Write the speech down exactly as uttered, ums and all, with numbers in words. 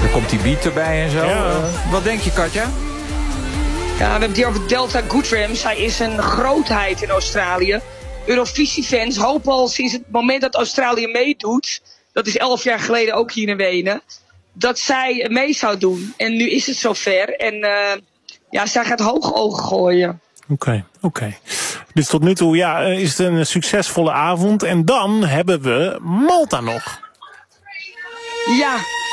Dan komt die beat erbij en zo. Ja. Uh, wat denk je, Katja? Ja, we hebben het hier over Delta Goodrem. Zij is een grootheid in Australië. Eurovisie-fans hopen al sinds het moment dat Australië meedoet, dat is elf jaar geleden ook hier in Wenen, dat zij mee zou doen. En nu is het zover. En uh, ja, zij gaat hoog ogen gooien. Oké, okay, oké. Okay. Dus tot nu toe ja, is het een succesvolle avond. En dan hebben we Malta nog. Ja,